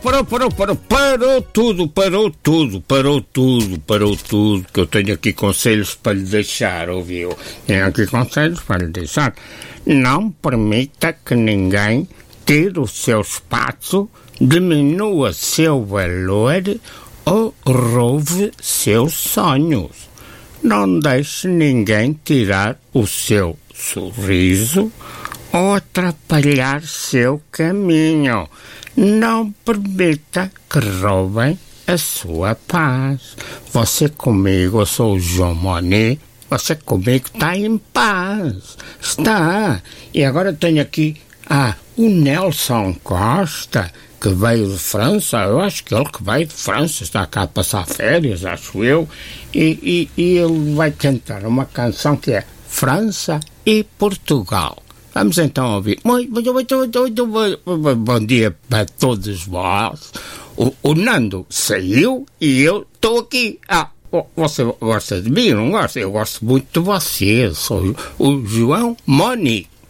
Parou tudo, que eu tenho aqui conselhos para lhe deixar, ouviu? Tenho aqui conselhos para lhe deixar. Não permita que ninguém tire o seu espaço, diminua seu valor ou roube seus sonhos. Não deixe ninguém tirar o seu sorriso ou atrapalhar seu caminho. Não permita que roubem a sua paz. Você comigo, eu sou o João Monet, você comigo está em paz. Está. E agora tenho aqui o Nelson Costa, que veio de França. Eu acho que ele que veio de França, está cá a passar férias, acho eu. E ele vai cantar uma canção que é França e Portugal. Vamos então ouvir. Muito bom dia para todos vós. O Nando saiu e eu estou aqui. Você gosta de mim, não gosta? Eu gosto muito de você. Sou o João Moni.